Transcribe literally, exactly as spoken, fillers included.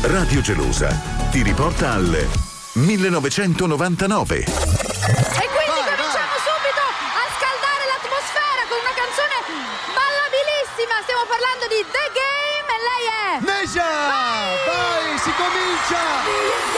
Radio Gelosa ti riporta al millenovecentonovantanove. E quindi cominciamo subito a scaldare l'atmosfera con una canzone ballabilissima. Stiamo parlando di The Game e lei è Neja! Vai, si comincia!